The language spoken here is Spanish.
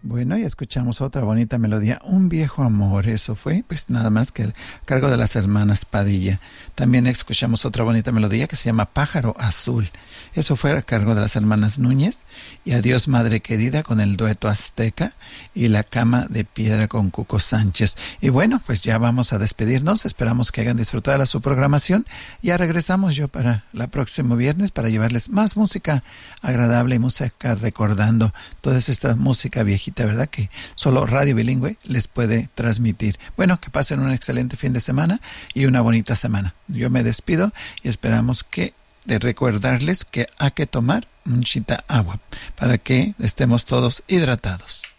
Bueno, y escuchamos otra bonita melodía, Un viejo amor. Eso fue, pues nada más que a cargo de las hermanas Padilla. También escuchamos otra bonita melodía que se llama Pájaro Azul. Eso fue a cargo de las hermanas Núñez. Y Adiós Madre Querida con el dueto Azteca y La Cama de Piedra con Cuco Sánchez. Y bueno, pues ya vamos a despedirnos. Esperamos que hayan disfrutado de su programación. Ya regresamos yo para el próximo viernes para llevarles más música agradable y música recordando toda esta música viejita, ¿verdad? Que solo Radio Bilingüe les puede transmitir. Bueno, que pasen un excelente fin de semana y una bonita semana. Yo me despido y esperamos de recordarles que hay que tomar muchita agua para que estemos todos hidratados.